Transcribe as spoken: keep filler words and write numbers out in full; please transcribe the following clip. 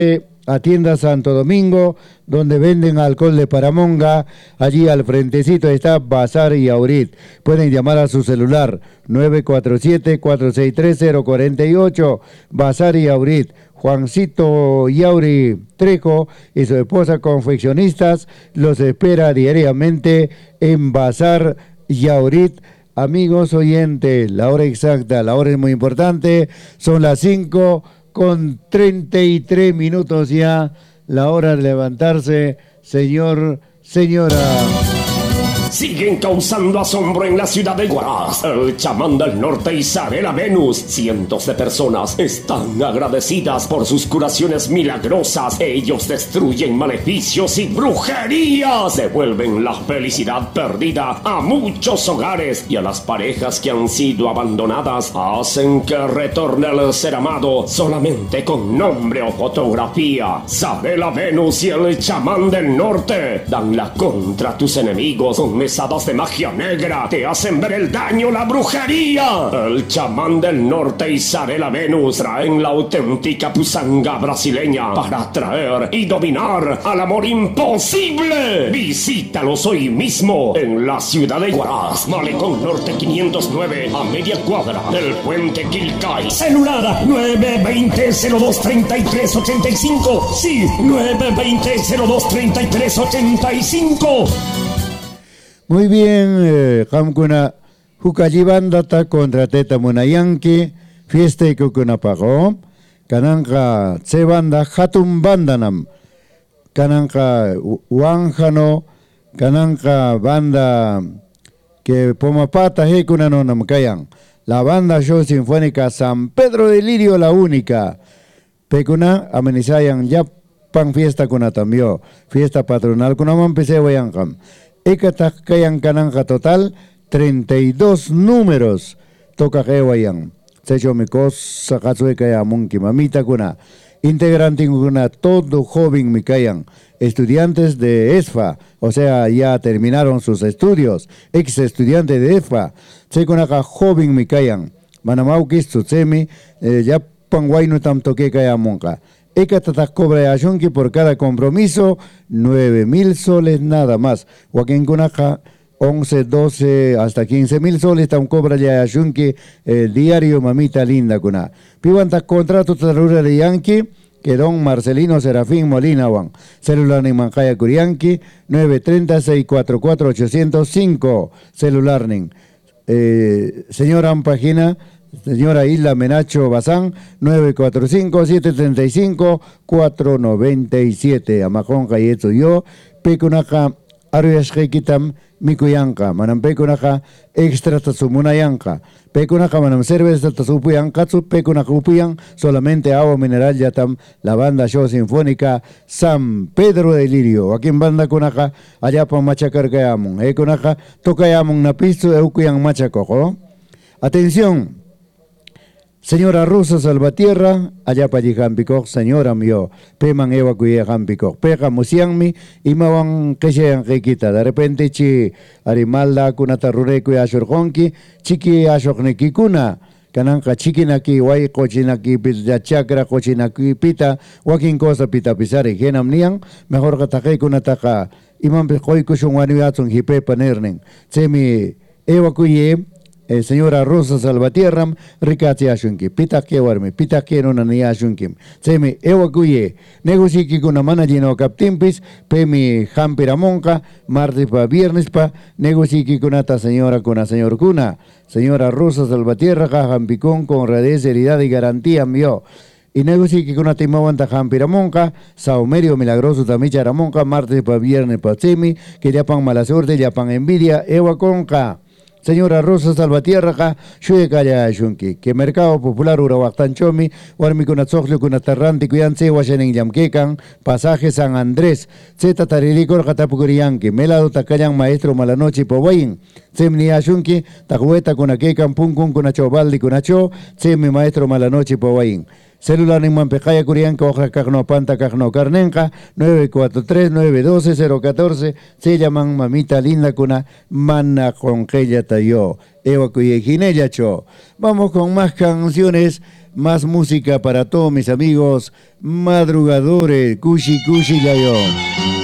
a Tienda Santo Domingo, donde venden alcohol de Paramonga. Allí al frentecito está Bazar y Aurit. Pueden llamar a su celular nueve cuatro siete, cuatro seis tres, cero cuatro ocho. Bazar y Aurit. Juancito Yauri Trejo y su esposa confeccionistas los espera diariamente en Bazar y Aurit. Amigos oyentes, la hora exacta, la hora es muy importante, son las cinco con treinta y tres minutos ya, la hora de levantarse, señor, señora. Siguen causando asombro en la ciudad de Huaraz. El chamán del norte Isabela Venus. Cientos de personas están agradecidas por sus curaciones milagrosas. Ellos destruyen maleficios y brujerías. Devuelven la felicidad perdida a muchos hogares y a las parejas que han sido abandonadas. Hacen que retorne el ser amado solamente con nombre o fotografía. Isabela Venus y el chamán del norte dan la contra tus enemigos con mesadas de magia negra, te hacen ver el daño, la brujería. El chamán del norte y Isabela Venus traen la auténtica pusanga brasileña para atraer y dominar al amor imposible. Visítalos hoy mismo en la ciudad de Huaraz, Malecón Norte quinientos nueve, a media cuadra del puente Quilcay. Celular nueve dos cero, cero dos tres tres ocho cinco. Sí, nueve dos cero, cero dos tres tres ocho cinco. Muy bien, Hamkuna, Hukajibandata contra Teta Munayanki, fiesta y Kukunapago, Kananka Tsebanda, Hatum Bandanam, Kananka Wanjano, Kananka Banda que Pomapata Hekuna no Kayan, la banda show sinfónica San Pedro de Lirio, la única, Pekuna, amenizayan ya pan fiesta kunatambio, fiesta patronal kunaman pese wayankam. Ekatak kayan kananja total, treinta y dos números. Toca hewayan. Secho mikos sakatsue kaya munki mamita kuna. Integrante kuna todo joven mikayan. Estudiantes de ESFA, o sea, ya terminaron sus estudios. Ex estudiante de ESFA. Se kunaka joven mikayan. Manamaukis tsutsemi, ya pangwaino tam toque kaya munka. Ecatatas cobra Yashunki por cada compromiso, nueve mil soles nada más. Joaquín Cunaja, once, doce, hasta quince mil soles, tan cobra Yashunki el diario Mamita Linda Cuna. Pivantas contrato tarura de Yankee, que don Marcelino Serafín Molina Juan. Celular ni Mancaya Curianqui, nueve tres cero, seis cuatro cuatro, ocho cero cinco. Celular nin. Eh, señora Ampagina, señora Isla Menacho Bazán, nueve cuatro cinco, siete tres cinco, cuatro nueve siete. Amajón Cayeto yo, Pekunaja, Ariashkekitam, Mikuyanka, Manam Pekunaja, Extra Tatsumunayanka, Pekunaja, Manam Cerveza Tatsupuyanka, Pekunaja Upiyan, solamente agua mineral Yatam, la banda show sinfónica San Pedro de Lirio. Aquí en banda Kunaja, allá pa Machacar Kayamun, eh Kunaja, Tokayamun Napisto, Eukuyan Machacojo. Atención. Señora Rosa Salvatierra, allá para Jihampico, señora mío, Peman Eva Cuya Jampico, Pega Musianmi, y Mawan Keshean Requita, de repente chi Arimalda Kunata Rureku y Ashorjonki, Chiki Ashokneki Kuna, Kananka Chikinaki, Wai Cochinaki, Pita Chakra, Cochinaki Pita, Wakin Cosa Pita Pisari, Genam Nian, mejor Katake Kunataka, Imam Pekoi Kushunwaniatsun Hipe Panernen, Semi Eva Cuye. Eh, señora Rosa Salvatierram, Ricati Ashunki, Pita que warme, Pita que no ni Ashunkim. Semi, Ewakuye, negociki con una managino captimpis, Pemi Jampiramonca, martes pa viernes pa, negociki con ata señora con a señor Cuna, señora Rosa Salvatierra, Jampicón con radez, heredad y garantía mío. Y negociki con una timawanta Jampiramonca, Saumerio Milagroso Tamicha Ramonca, martes pa viernes pa Semi, que ya pan mala suerte, ya pan envidia, Ewaconca. Señora Rosa Salvatierra, Shue Kaya Shunki, que Mercado Popular Urawaktan Chomi, Warmi Kunatzoglu Kunatarranti Kuyanse, Washening Yamkekan, Pasaje San Andrés, Zeta Tarilicor Katapukurianki, Melado Takayan Maestro Malanochi Powain, Semni Ashunki, Tajueta Kunakekan, Punkun Kunachobaldi Kunacho, Semi Maestro Malanochi Powain. Celular en Mampejaya Curianca, Oja Cagno Panta Cagno Carnenca, nueve cuatro tres, nueve uno dos, cero uno cuatro, se llaman Mamita Linda Cuna, Mana con Tayo, Eva Cuyejinella Cho. Vamos con más canciones más música para todos mis amigos madrugadores. Cushi, cushi, yayo.